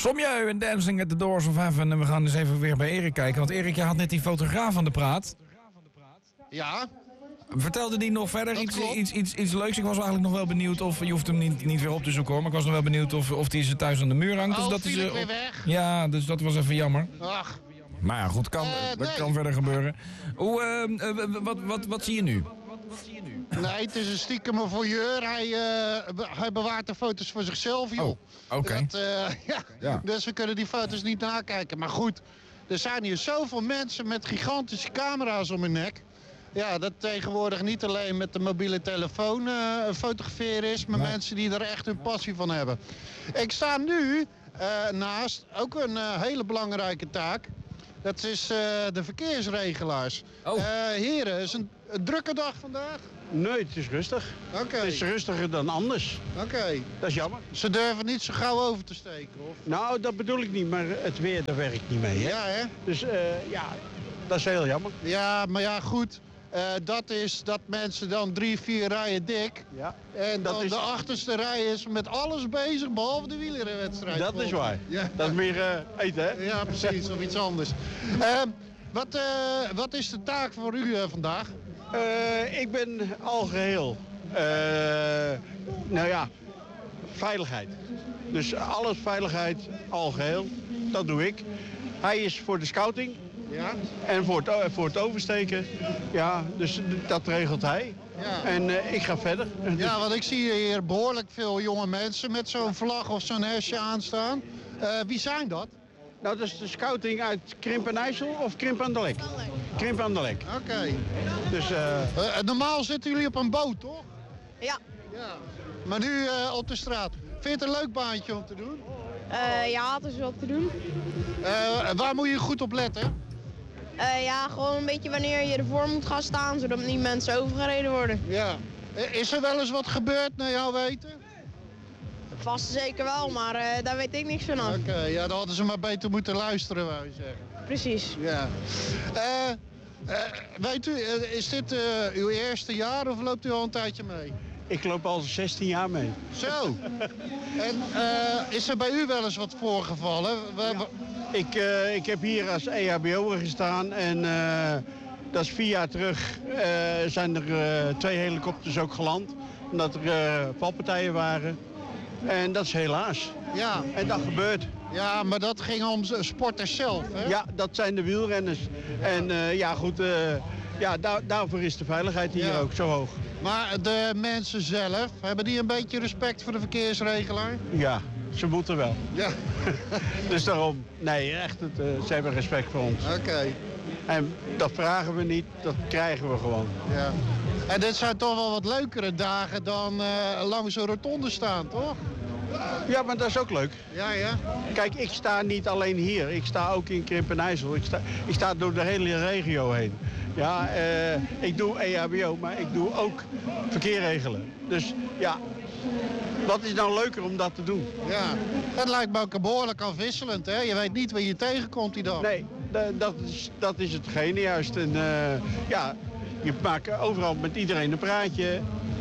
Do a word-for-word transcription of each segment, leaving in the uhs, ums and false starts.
Somjeu en Dancing at the Doors of Heaven. En we gaan eens even weer bij Erik kijken. Want Erik, je had net die fotograaf aan de praat. Ja. Vertelde die nog verder iets, klopt. iets, iets, iets leuks? Ik was eigenlijk nog wel benieuwd of... Je hoeft hem niet, niet weer op te zoeken hoor. Maar ik was nog wel benieuwd of, of die ze thuis aan de muur hangt. Oh, dus dat viel is, ik uh, weer weg? Ja, dus dat was even jammer. Ach. Maar ja, goed, kan, Uh, dat nee. kan verder gebeuren. Hoe, uh, uh, wat, wat, wat zie je nu? Nee, het is een stiekeme voyeur. Hij, uh, hij bewaart de foto's voor zichzelf, joh. Oh, oké. Okay. Uh, ja. Ja. Dus we kunnen die foto's niet nakijken. Maar goed, er zijn hier zoveel mensen met gigantische camera's om hun nek. Ja, dat tegenwoordig niet alleen met de mobiele telefoon uh, fotograferen is, maar Nee. mensen die er echt hun passie van hebben. Ik sta nu uh, naast ook een uh, hele belangrijke taak. Dat is uh, de verkeersregelaars. Oh. Uh, heren, is een, een drukke dag vandaag? Nee, het is rustig. Oké. Het is rustiger dan anders. Oké. Dat is jammer. Ze durven niet zo gauw over te steken, of? Nou, dat bedoel ik niet, maar het weer, daar werkt niet mee. Hè? Ja, hè? Dus uh, ja, dat is heel jammer. Ja, maar ja, goed. Uh, dat is dat mensen dan drie, vier rijen dik. Ja. En Dat dan is- de achterste rij is met alles bezig, behalve de wielerwedstrijd. Dat is waar. Ja. Dat is meer uh, eten, hè? Ja, precies. Of iets anders. Uh, wat, uh, wat is de taak voor u uh, vandaag? Uh, ik ben algeheel, uh, nou ja, veiligheid. Dus alles veiligheid, algeheel, dat doe ik. Hij is voor de scouting Ja? en voor het, o- voor het oversteken. Ja, dus dat regelt hij. Ja. En uh, ik ga verder. Ja, want ik zie hier behoorlijk veel jonge mensen met zo'n vlag of zo'n hesje aanstaan. Uh, wie zijn dat? Nou, dat is de scouting uit Krimp en IJssel of Krimp aan de Lek? Krimp aan de Lek. Oké. Okay. Dus, uh, Uh, normaal zitten jullie op een boot, toch? Ja. Ja. Maar nu uh, op de straat. Vind je het een leuk baantje om te doen? Uh, ja, het is wel te doen. Uh, waar moet je goed op letten? Uh, ja, gewoon een beetje wanneer je ervoor moet gaan staan, zodat niet mensen overgereden worden. Ja. Is er wel eens wat gebeurd naar jouw weten? Vast zeker wel, maar uh, daar weet ik niks van af. Oké, okay, ja, dan hadden ze maar beter moeten luisteren, wou je zeggen. Precies. Ja. Uh, uh, weet u, uh, is dit uh, uw eerste jaar of loopt u al een tijdje mee? ik loop al zestien jaar mee. Zo. En uh, is er bij u wel eens wat voorgevallen? We, Ja. Ik, uh, ik heb hier als E H B O'er gestaan en uh, dat is vier jaar terug uh, zijn er uh, twee helikopters ook geland. Omdat er uh, valpartijen waren. En dat is helaas. Ja. En dat gebeurt. Ja, maar dat ging om sporters zelf, hè? Ja, dat zijn de wielrenners. En uh, ja, goed, uh, ja, daar, daarvoor is de veiligheid hier Ja. ook zo hoog. Maar de mensen zelf, hebben die een beetje respect voor de verkeersregelaar? Ja, ze moeten wel. Ja. Dus daarom, nee, echt, het, uh, ze hebben respect voor ons. Oké. Okay. En dat vragen we niet, dat krijgen we gewoon. Ja. En dit zijn toch wel wat leukere dagen dan uh, langs een rotonde staan, toch? Ja, maar dat is ook leuk. Ja, ja. Kijk, ik sta niet alleen hier. Ik sta ook in Krimp en IJssel. Ik sta, ik sta door de hele regio heen. Ja, uh, ik doe E H B O, maar ik doe ook verkeer regelen. Dus ja, wat is nou leuker om dat te doen? Ja, het lijkt me ook behoorlijk afwisselend, hè? Je weet niet wie je tegenkomt die dag. Nee, d- dat is, dat is hetgene juist. En uh, ja, je maakt overal met iedereen een praatje.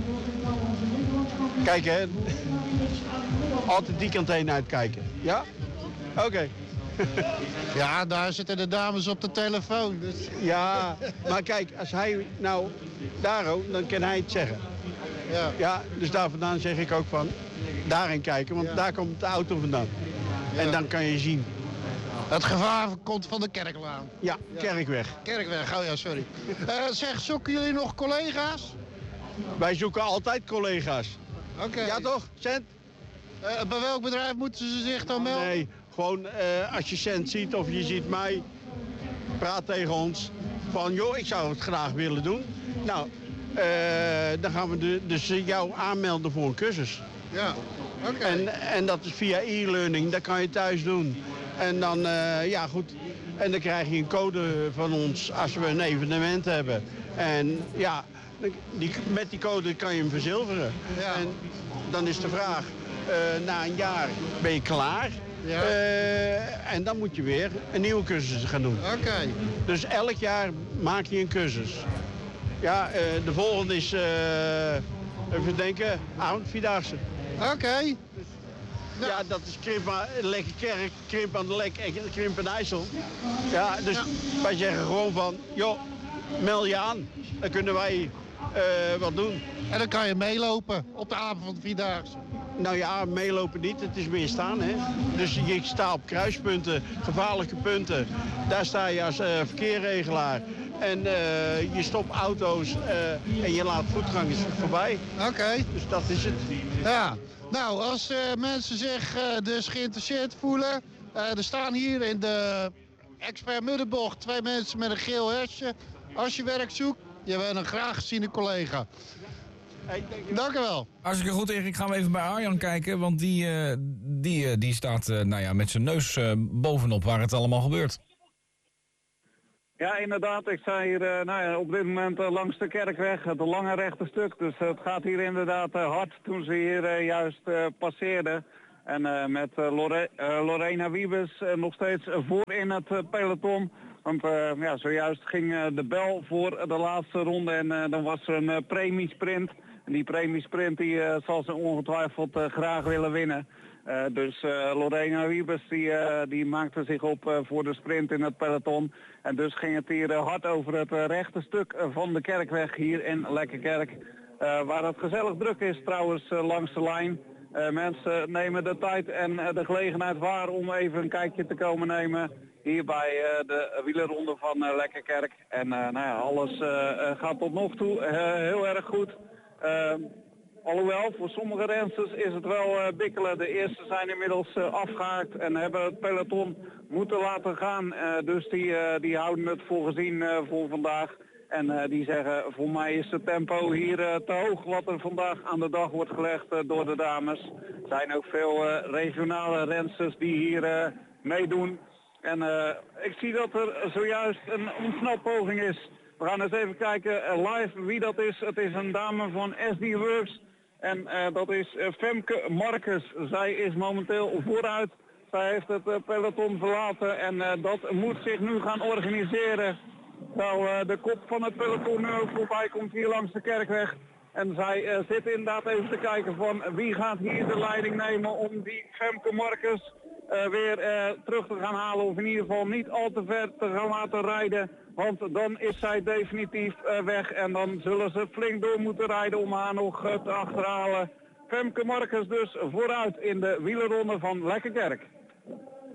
Kijk, hè. Altijd die kant heen uitkijken. Ja? Oké. Okay. Ja, daar zitten de dames op de telefoon. Dus... Ja, maar kijk, als hij nou daar ook, dan kan hij het zeggen. Ja. Ja, dus daar vandaan zeg ik ook van, daarheen kijken, want Ja. daar komt de auto vandaan. Ja. En dan kan je zien. Het gevaar komt van de Kerklaan. Ja, Kerkweg. Kerkweg, oh ja, sorry. Uh, zeg, zoeken jullie nog collega's? Wij zoeken altijd collega's. Oké. Okay. Ja toch, Cent? Uh, bij welk bedrijf moeten ze zich dan melden? Nee, gewoon uh, als je Cent ziet of je ziet mij, praat tegen ons van joh, ik zou het graag willen doen. Nou, uh, dan gaan we de, dus jou aanmelden voor een cursus. Ja, oké. Okay. En, en dat is via e-learning, dat kan je thuis doen. En dan, uh, ja goed, en dan krijg je een code van ons als we een evenement hebben. En ja, die, met die code kan je hem verzilveren. Ja. En dan is de vraag, uh, na een jaar ben je klaar? Ja. Uh, en dan moet je weer een nieuwe cursus gaan doen. Oké. Okay. Dus elk jaar maak je een cursus. Ja, uh, de volgende is, uh, even denken, avondvierdaagse. Oké. Okay. Ja, dat is Krimp aan Lekkerkerk, Krimp aan de Lek en Krimp en IJssel. Ja, dus ja. Wij zeggen gewoon van, joh, meld je aan. Dan kunnen wij uh, wat doen. En dan kan je meelopen op de avond van de Vierdaagse. Nou ja, meelopen niet, het is meer staan, hè. Dus je staat op kruispunten, gevaarlijke punten. Daar sta je als uh, verkeerregelaar. En uh, je stopt auto's uh, en je laat voetgangers voorbij. Oké. Okay. Dus dat is het. Ja. Nou, als uh, mensen zich uh, dus geïnteresseerd voelen... Uh, er staan hier in de Expert Muddenbocht twee mensen met een geel hesje. Als je werk zoekt, je bent een graag geziene collega. Hey, dank u wel. Hartstikke goed, Erik. Gaan we even bij Arjan kijken. Want die, uh, die, uh, die staat uh, nou ja, met zijn neus uh, bovenop waar het allemaal gebeurt. Ja, inderdaad. Ik sta hier uh, nou ja, op dit moment uh, langs de Kerkweg, het lange rechte stuk. Dus uh, het gaat hier inderdaad uh, hard toen ze hier uh, juist uh, passeerden. En uh, met uh, Lore uh, Lorena Wiebes uh, nog steeds uh, voor in het uh, peloton. Want uh, ja, zojuist ging uh, de bel voor de laatste ronde en uh, dan was er een uh, premiesprint. En die premiesprint die, uh, zal ze ongetwijfeld uh, graag willen winnen. Uh, dus uh, Lorena Wiebes die, uh, die maakte zich op uh, voor de sprint in het peloton. En dus ging het hier uh, hard over het uh, rechte stuk uh, van de Kerkweg hier in Lekkerkerk. Uh, waar het gezellig druk is trouwens uh, langs de lijn. Uh, mensen nemen de tijd en uh, de gelegenheid waar om even een kijkje te komen nemen. Hier bij uh, de wielerronde van uh, Lekkerkerk. En uh, nou ja, alles uh, uh, gaat tot nog toe uh, heel erg goed. Uh, Alhoewel, voor sommige rensters is het wel uh, bikkelen. De eerste zijn inmiddels uh, afgehaakt en hebben het peloton moeten laten gaan. Uh, dus die, uh, die houden het voor gezien uh, voor vandaag. En uh, die zeggen, voor mij is het tempo hier uh, te hoog wat er vandaag aan de dag wordt gelegd uh, door de dames. Er zijn ook veel uh, regionale rensters die hier uh, meedoen. En uh, ik zie dat er zojuist een ontsnappoging is. We gaan eens even kijken uh, live wie dat is. Het is een dame van S D Works. En uh, dat is uh, Femke Marcus. Zij is momenteel vooruit. Zij heeft het uh, peloton verlaten en uh, dat moet zich nu gaan organiseren. Terwijl uh, de kop van het peloton nu ook voorbij komt hier langs de Kerkweg. En zij uh, zit inderdaad even te kijken van wie gaat hier de leiding nemen om die Femke Marcus uh, weer uh, terug te gaan halen. Of in ieder geval niet al te ver te gaan laten rijden. Want dan is zij definitief uh, weg en dan zullen ze flink door moeten rijden om haar nog uh, te achterhalen. Femke Marcus dus vooruit in de wielerronde van Lekkerkerk.